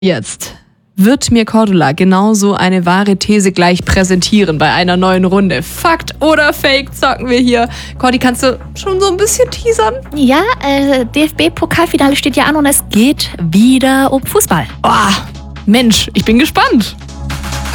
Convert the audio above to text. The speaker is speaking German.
Jetzt wird mir Cordula genauso eine wahre These gleich präsentieren bei einer neuen Runde. Fakt oder Fake zocken wir hier. Cordi, kannst du schon so ein bisschen teasern? Ja, DFB-Pokalfinale steht ja an und es geht wieder um Fußball. Oh, Mensch, ich bin gespannt.